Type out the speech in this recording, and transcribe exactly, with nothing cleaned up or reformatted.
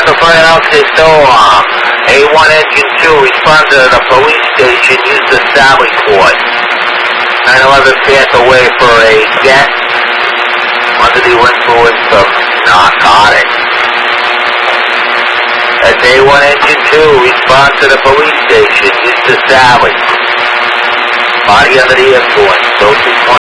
Alpha Fire Storm. A one Engine two, respond to the police station, use the Sally Port. nine eleven path away for a death under the influence of narcotics. That's A one Engine two, respond to the police station, use the Sally. Body under the influence, social